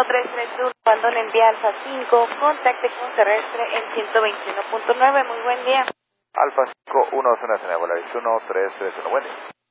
1331, abandone en vía Alfa 5, contacte con terrestre en 121.9, muy buen día. Alfa 5, 1, zona nacional, Volaris 1, 3, 3, 1, buen día.